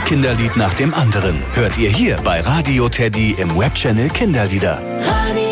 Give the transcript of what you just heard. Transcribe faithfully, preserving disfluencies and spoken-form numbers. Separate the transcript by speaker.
Speaker 1: Kinderlied nach dem anderen hört ihr hier bei Radio Teddy im Webchannel Kinderlieder.